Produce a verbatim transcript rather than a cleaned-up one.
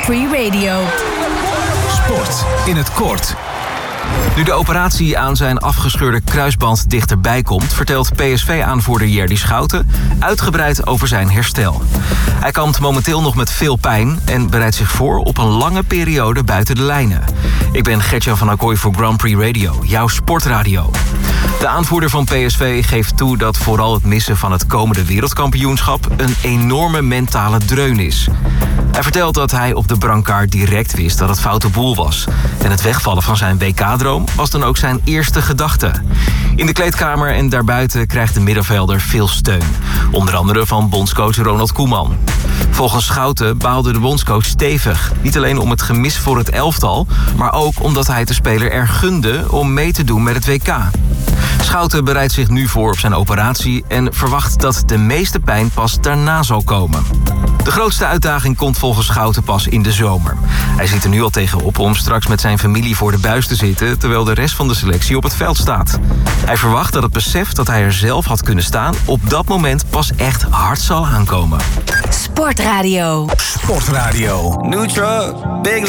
Prix Radio. Sport in het kort. Nu de operatie aan zijn afgescheurde kruisband dichterbij komt, vertelt P S V-aanvoerder Jerdy Schouten uitgebreid over zijn herstel. Hij kampt momenteel nog met veel pijn en bereidt zich voor op een lange periode buiten de lijnen. Ik ben Gertjan van Acquoy voor Grand Prix Radio, jouw sportradio. De aanvoerder van P S V geeft toe dat vooral het missen van het komende wereldkampioenschap een enorme mentale dreun is. Hij vertelt dat hij op de brancard direct wist dat het foute boel was. En het wegvallen van zijn W K-droom was dan ook zijn eerste gedachte. In de kleedkamer en daarbuiten krijgt de middenvelder veel steun. Onder andere van bondscoach Ronald Koeman. Volgens Schouten baalde de bondscoach stevig. Niet alleen om het gemis voor het elftal, maar ook omdat hij het de speler er gunde om mee te doen met het W K. Schouten bereidt zich nu voor op zijn operatie en verwacht dat de meeste pijn pas daarna zal komen. De grootste uitdaging komt volgens Schouten pas in de zomer. Hij zit er nu al tegenop om straks met zijn familie voor de buis te zitten, terwijl de rest van de selectie op het veld staat. Hij verwacht dat het besef dat hij er zelf had kunnen staan op dat moment pas echt hard zal aankomen. Sportradio. Sportradio. New truck, big